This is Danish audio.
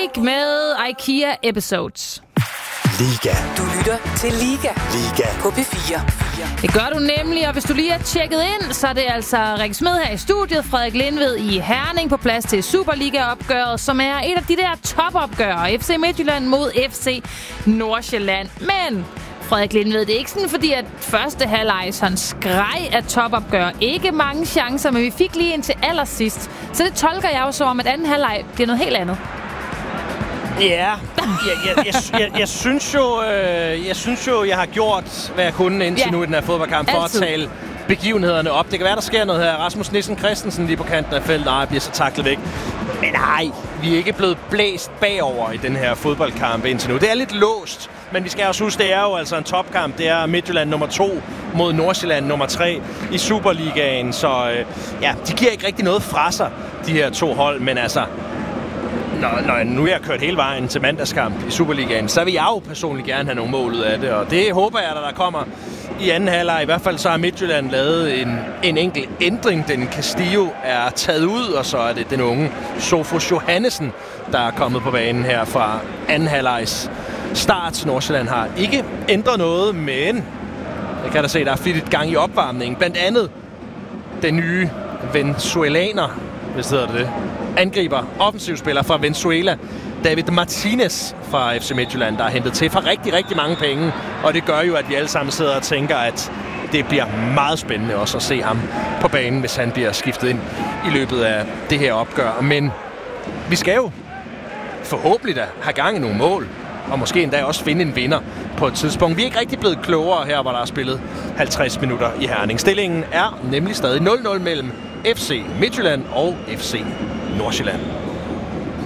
Freak med IKEA Episodes. Liga. Du lytter til Liga. Liga. På P4. Det gør du nemlig, og hvis du lige er tjekket ind, så er det altså Rikke Smed her i studiet, Frederik Lindved i Herning på plads til Superliga-opgøret, som er et af de der topopgør. FC Midtjylland mod FC Nordsjælland. Men Frederik Lindved, det er ikke sådan, fordi at første halvleg sådan skreg af topopgør. Ikke mange chancer, men vi fik lige ind til allersidst. Så det tolker jeg jo så om, at anden halvleg bliver noget helt andet. Ja, jeg synes jo, jeg har gjort, hvad jeg kunne indtil nu i den her fodboldkamp, for at tale begivenhederne op. Det kan være, der sker noget her. Rasmus Nissen Christensen lige på kanten af feltet. Nej, bliver så taklet væk. Men nej, vi er ikke blevet blæst bagover i den her fodboldkamp indtil nu. Det er lidt låst, men vi skal også huske, det er jo altså en topkamp. Det er Midtjylland nummer 2 mod Nordsjælland nummer 3 i Superligaen. Så de giver ikke rigtig noget fra sig, de her to hold, men altså... Når nu er jeg kørt hele vejen til mandagskamp i Superligaen, så vil jeg jo personligt gerne have nogle mål ud af det, og det håber jeg, der kommer i anden halvleg. I hvert fald så har Midtjylland lavet en enkelt ændring. Den Castillo er taget ud, og så er det den unge Sofus Johannesen, der er kommet på banen her fra anden halvlegs start. Nordsjælland har ikke ændret noget, men jeg kan da se, der er flittigt gang i opvarmningen. Blandt andet den nye venezuelaner, hvis det hedder det, angriber, offensivspiller fra Venezuela, David Martinez fra FC Midtjylland, der er hentet til for rigtig, rigtig mange penge. Og det gør jo, at vi alle sammen sidder og tænker, at det bliver meget spændende også at se ham på banen, hvis han bliver skiftet ind i løbet af det her opgør. Men vi skal jo forhåbentlig da have gang i nogle mål, og måske endda også finde en vinder på et tidspunkt. Vi er ikke rigtig blevet klogere her, hvor der er spillet 50 minutter i Herning. Stillingen er nemlig stadig 0-0 mellem FC Midtjylland og FC Nordsjælland.